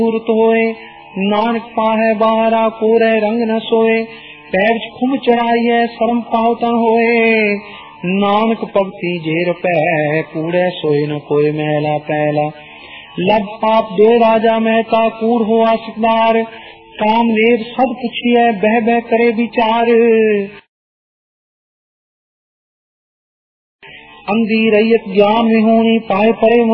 सूरत होए, नानक पाहे बाहरा कोरे रंग न सोए, पैर खुम चढ़ाइए शर्म पावतन होए, नानक भगति जेर पै कूड़े सोए न कोई मैला पैला, लब पाप दो राजा महता कूड़ हुआ सिकदार, काम लेव सब पुछिए बह बह करे विचार, अंधी रैयत ज्ञान विहूणी पाए परे